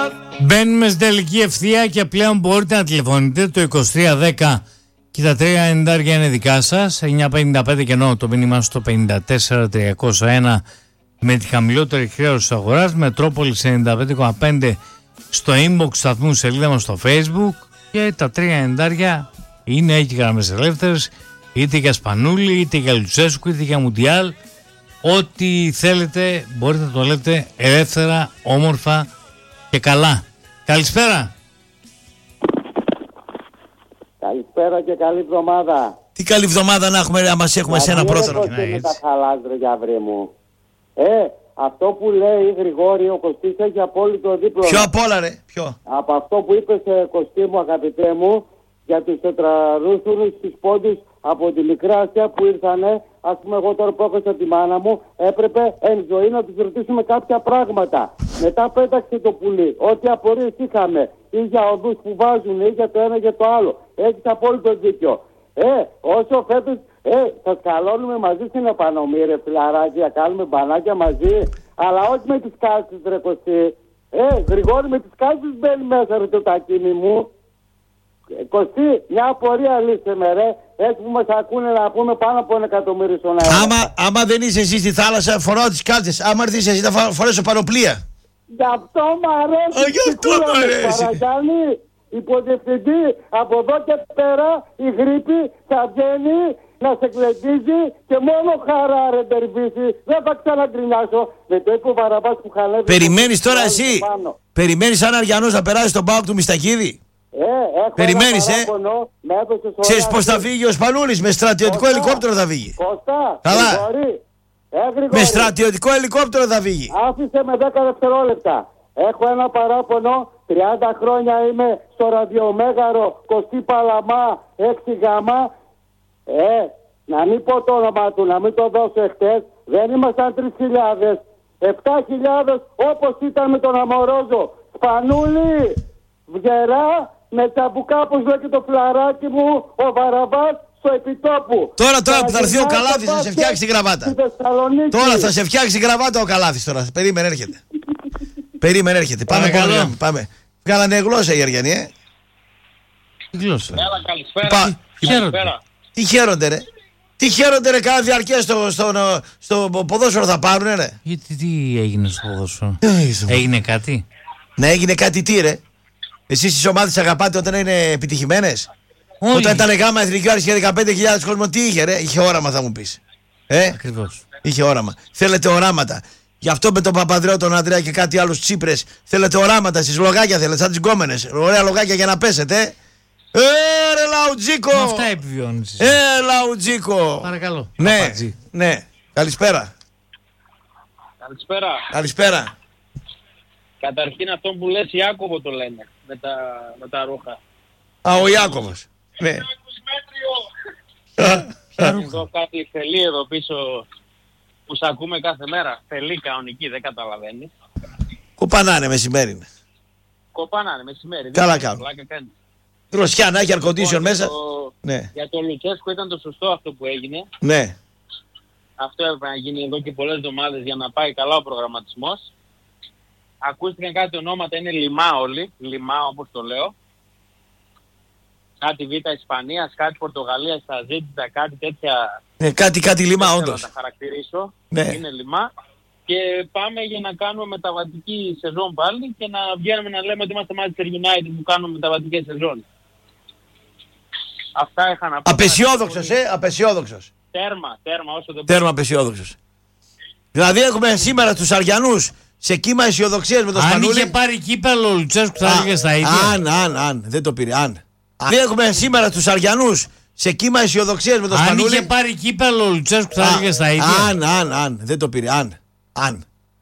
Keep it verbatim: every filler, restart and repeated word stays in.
Μπαίνουμε στην τελική ευθεία και πλέον μπορείτε να τηλεφωνείτε το είκοσι τρία δέκα και τα τρία ενενήντα είναι δικά σας. εννιά πενήντα πέντε και ενώ το μήνυμα στο πενήντα τέσσερα τριακόσια ένα με τη χαμηλότερη χρέωση της αγοράς. Μετρόπολης ενενήντα πέντε κόμμα πέντε στο inbox σταθμού σελίδα μας στο Facebook. Και τα τρία ενενήντα είναι έχει γραμμές ελεύθερες, είτε για Σπανούλη, είτε για Λουτσέσκου, είτε για Μουντιάλ. Ό,τι θέλετε μπορείτε να το λέτε ελεύθερα, όμορφα και καλά. Καλησπέρα. Καλησπέρα και καλή εβδομάδα. Τι καλή εβδομάδα να έχουμε, να μας έχουμε σένα πρώτα. Να μην τα χαλάς ρε Γιαβρή μου. Ε, αυτό που λέει Γρηγόρη, ο Κωστής έχει απόλυτο δίπλωμα. Ποιο απ' όλα ρε, ποιο. Από αυτό που είπες Κωστή μου αγαπητέ μου, για τους τετραρούθουρους στις πόντους από τη Μικρά Ασία που ήρθανε. Ας πούμε εγώ τώρα που έχωσα τη μάνα μου, έπρεπε εν ζωή να τους ρωτήσουμε κάποια πράγματα. Μετά πέταξε το πουλί, ό,τι απορίες είχαμε, ή για οδούς που βάζουν, ή για το ένα για το άλλο. Έχεις απόλυτο δίκιο. Ε, όσο φέτος, ε, θα σκαλώνουμε μαζί στην επανομή ρε φιλαράκι, θα κάνουμε μπανάκια μαζί, αλλά όχι με τις κάλτσες ρε Κωστή. Ε, Γρηγόρη με τις κάλτσες μπαίνει μέσα ρε το τακίνι μου. Κωστή, μια απορία λύσε με ρε, έτσι που μας ακούνε να πούμε πάνω από ένα εκατομμύριο στον αέρα. Άμα, άμα δεν είσαι εσύ στη θάλασσα φοράω τις κάλτσες, άμα έρθεις εσύ θα φορέσω πανοπλία. Γι' αυτό μ' αρέσει. Α, γι' αυτό μ' αρέσει. Παρακάνει, υποδιευθυντή, από εδώ και πέρα η γρήπη θα βγαίνει να σε κλεντίζει και μόνο χαρά ρε Μπερβίση. Δεν θα ξαναγκρινιάσω με το είπε ο Βαραβάς που χαλεύει. Περιμένεις τώρα εσύ, περιμένεις σαν Αριανός να περάσει τον πάοκ του Μιστακίδη. Ε, περιμένεις, ε. Ξέρεις πως θα φύγει ο Σπανούλης, με στρατιωτικό Κώστα, ελικόπτερο θα φύγει. Κώστα, καλά. Γρηγόρη, ε, με στρατιωτικό ελικόπτερο θα φύγει. Άφησε με δέκα δευτερόλεπτα. Έχω ένα παράπονο, τριάντα χρόνια είμαι στο ραδιομέγαρο Κωστή Παλαμά έξι γάμα. Ε, να μην πω το όνομα του, να μην το δώσω εχθές. Δεν ήμασταν τρεις χιλιάδες. επτά χιλιάδες όπως ήταν με τον Αμορόζο. Σπανούλη, Βγερά, με τσαμπουκά όπως λέει και το φλαράκι μου, ο Βαραβάς στο επιτόπου. Τώρα, τώρα που θα έρθει ο Καλάθης θα σε φτιάξει τη γραβάτα. Τώρα θα σε φτιάξει τη γραβάτα ο Καλάθης τώρα. Περίμενε έρχεται. Περίμενε έρχεται. Πάμε πάμε. πάμε. Βγάλανε γλώσσα οι Αριανοί, ε. Τι γλώσσα. Έλα, καλησπέρα. Χαίρονται. Τι χαίρονται ρε. Τι χαίρονται ρε, κάνα διαρκές στο, στο, στο, στο ποδόσφαιρο θα πάρουνε ρε. Γιατί τι έγινε στο ποδόσφαιρο. Έγινε κάτι. Να έγινε κάτι τι ρε. Εσείς τις ομάδες αγαπάτε όταν είναι επιτυχημένες. Όχι. Όταν ήταν γάμα εθνική άρχισε δεκαπέντε χιλιάδες κόσμο, τι είχε ρε. Είχε όραμα θα μου πεις. Ε? Ακριβώς. Είχε όραμα. Θέλετε οράματα. Γι' αυτό με τον Παπανδρέο, τον Ανδρέα και κάτι άλλους Τσίπρες θέλετε οράματα. Στις λογάκια θέλετε, σαν τις γκόμενες. Ωραία λογάκια για να πέσετε. Ε, ρε Λαουτζίκο. Με αυτά επιβιώνεις. Ε, Λαουτζίκο. Παρακαλώ. Ναι, Παπατζή. ναι. Καλησπέρα. Καλησπέρα. Καλησπέρα. Καταρχήν αυτό που λες Ιάκωβο το λένε με τα, με τα ρούχα. Α, ο Ιάκωβος. Ναι. Εδώ κάτι θελεί εδώ πίσω που σ' ακούμε κάθε μέρα. Θελεί κανονική, δεν καταλαβαίνεις. Κοπανάνε μεσημέρι. Κοπανάνε μεσημέρι. Καλά κάνουν. Δροσιά να έχει air condition μέσα. Το... Ναι. Για το Λουτσέσκο ήταν το σωστό αυτό που έγινε. Ναι. Αυτό έπρεπε να γίνει εδώ και πολλές εβδομάδες για να πάει καλά ο προγραμματισμός. Ακούστηκαν κάτι ονόματα, είναι Λιμά όλοι, Λιμά όπως το λέω. Κάτι Β' Ισπανίας, κάτι Πορτογαλίας, τα ζήτητα, κάτι τέτοια. Ναι, κάτι, κάτι Λιμά όντως. Να τα χαρακτηρίσω, ναι. Είναι Λιμά. Και πάμε για να κάνουμε μεταβατική σεζόν πάλι και να βγαίνουμε να λέμε ότι είμαστε Manchester United που κάνουμε μεταβατικές σεζόν. Αυτά είχα να πω. Απεσιόδοξος, ε, απεσιόδοξος. Τέρμα, τέρμα όσο δεν Τέρμα απεσιόδοξος. Δηλαδή έχουμε σήμερα τους Αριανούς σε κύμα αισιοδοξίας με τον Σπανούλη. Αν είχε πάρει κύπελλο ο Λουτσέσκου θα έλεγε στα ίδια. Αν, αν, αν, δεν το πήρε, αν. Αν έχουμε σήμερα τους Αριανούς σε κύμα αισιοδοξίας με τον Σπανούλη. Αν είχε πάρει κύπελλο ο Λουτσέσκου θα έλεγε στα ίδια. Αν, αν, αν, δεν το πήρε, αν. Αν.